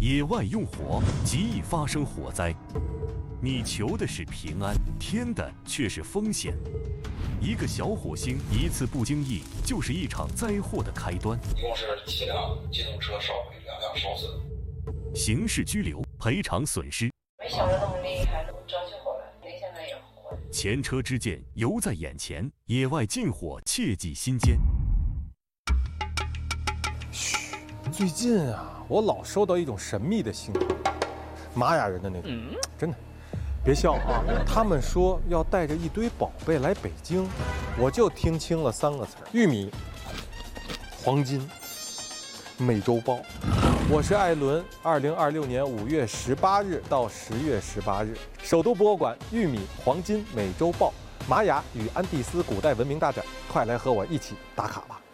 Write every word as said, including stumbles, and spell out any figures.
野外用火极易发生火灾。你求的是平安，添的却是风险。一个小火星，一次不经意，就是一场灾祸的开端。 一共是七辆机动车烧毁，两辆烧损。 刑事拘留，赔偿损失。 没想到那么厉害，抓起火来，没想到也火。 前车之鉴犹在眼前，野外禁火切记心坚。 嘘，最近啊，我老收到一种神秘的信号，玛雅人的那种，嗯、真的。别笑啊！他们说要带着一堆宝贝来北京，我就听清了三个词：玉米、黄金、美洲豹。我是艾伦，二零二六年五月十八日到十月十八日，首都博物馆玉米、黄金、美洲豹、玛雅与安第斯古代文明大展，快来和我一起打卡吧！